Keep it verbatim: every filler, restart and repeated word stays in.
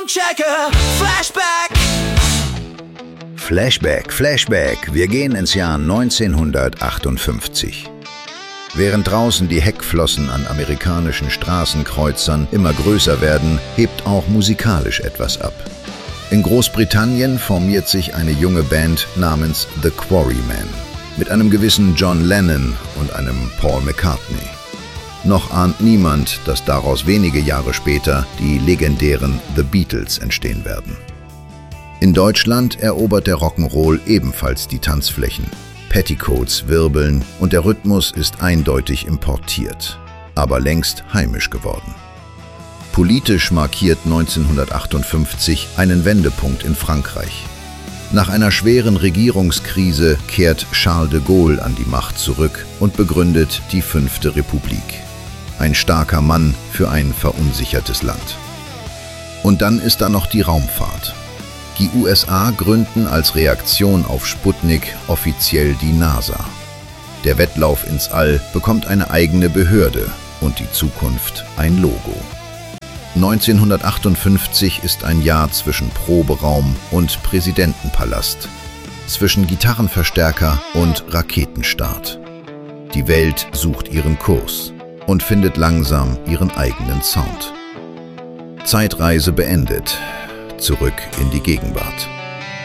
Checker, Flashback. Flashback, Flashback. Wir gehen ins Jahr neunzehnhundertachtundfünfzig. Während draußen die Heckflossen an amerikanischen Straßenkreuzern immer größer werden, hebt auch musikalisch etwas ab. In Großbritannien formiert sich eine junge Band namens The Quarrymen mit einem gewissen John Lennon und einem Paul McCartney. Noch ahnt niemand, dass daraus wenige Jahre später die legendären The Beatles entstehen werden. In Deutschland erobert der Rock'n'Roll ebenfalls die Tanzflächen. Petticoats wirbeln und der Rhythmus ist eindeutig importiert, aber längst heimisch geworden. Politisch markiert neunzehnhundertachtundfünfzig einen Wendepunkt in Frankreich. Nach einer schweren Regierungskrise kehrt Charles de Gaulle an die Macht zurück und begründet die Fünfte Republik. Ein starker Mann für ein verunsichertes Land. Und dann ist da noch die Raumfahrt. Die U S A gründen als Reaktion auf Sputnik offiziell die NASA. Der Wettlauf ins All bekommt eine eigene Behörde und die Zukunft ein Logo. neunzehnhundertachtundfünfzig ist ein Jahr zwischen Proberaum und Präsidentenpalast, zwischen Gitarrenverstärker und Raketenstart. Die Welt sucht ihren Kurs und findet langsam ihren eigenen Sound. Zeitreise beendet, zurück in die Gegenwart.